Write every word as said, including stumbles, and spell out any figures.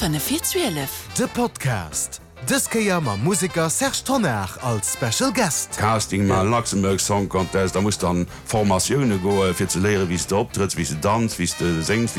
fünf vier zwölf. De Podcast. Dëskeier ma Musiker Serge Tonner als Special Guest. Casting mal Luxemburg Song Contest, da muss dann Formatioune go fir ze leere, wie du optritt, wie se dans, wie du singst, wie